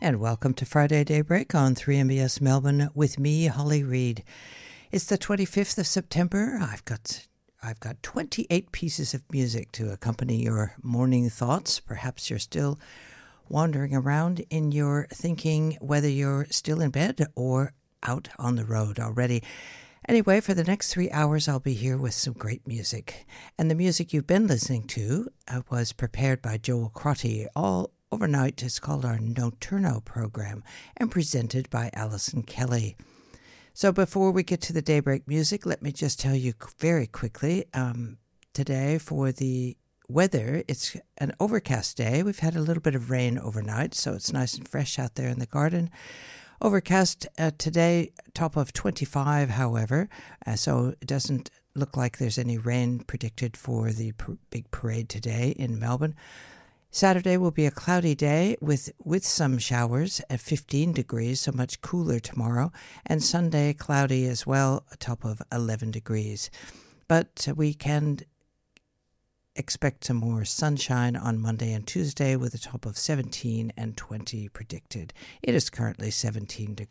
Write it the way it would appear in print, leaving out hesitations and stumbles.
And welcome to Friday Daybreak on 3MBS Melbourne with me, Holly Reid. It's the 25th of September. I've got 28 pieces of music to accompany your morning thoughts. Perhaps you're still wandering around in your thinking whether you're still in bed or out on the road already. Anyway, for the next 3 hours, I'll be here with some great music. And the music you've been listening to was prepared by Joel Crotty all overnight. It's called our Nocturno program and presented by Alison Kelly. So before we get to the daybreak music, let me just tell you very quickly, today for the weather, it's an overcast day. We've had a little bit of rain overnight, so it's nice and fresh out there in the garden. Overcast today, top of 25, however, so it doesn't look like there's any rain predicted for the big parade today in Melbourne. Saturday will be a cloudy day with some showers at 15 degrees, so much cooler tomorrow. And Sunday, cloudy as well, a top of 11 degrees. But we can expect some more sunshine on Monday and Tuesday with a top of 17 and 20 predicted. It is currently 17